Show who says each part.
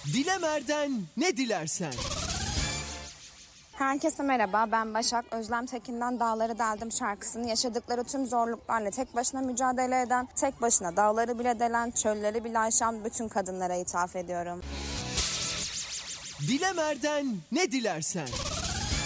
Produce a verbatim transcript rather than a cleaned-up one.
Speaker 1: Dilemer'den ne dilersen.
Speaker 2: Herkese merhaba, ben Başak. Özlem Tekin'den Dağları Deldim şarkısını yaşadıkları tüm zorluklarla tek başına mücadele eden, tek başına dağları bile delen, çölleri bile aşan bütün kadınlara ithaf ediyorum.
Speaker 1: Dilemer'den ne dilersen.